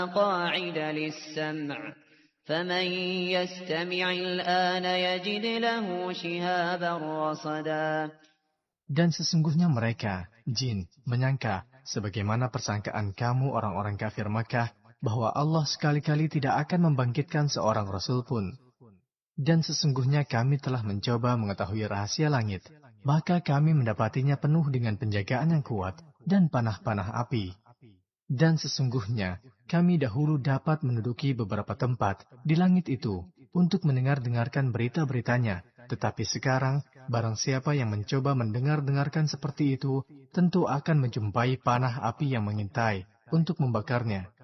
مقاعد للسمع فمن يستمع الآن يجد له شهابا رصدا. Dan sesungguhnya mereka, jin, menyangka, sebagaimana persangkaan kamu orang-orang kafir Makkah, bahwa Allah sekali-kali tidak akan membangkitkan seorang Rasul pun. Dan sesungguhnya kami telah mencoba mengetahui rahasia langit, maka kami mendapatinya penuh dengan penjagaan yang kuat dan panah-panah api. Dan sesungguhnya kami dahulu dapat menduduki beberapa tempat di langit itu untuk mendengar-dengarkan berita-beritanya. Tetapi sekarang, barang siapa yang mencoba mendengar-dengarkan seperti itu, tentu akan menjumpai panah api yang mengintai untuk membakarnya.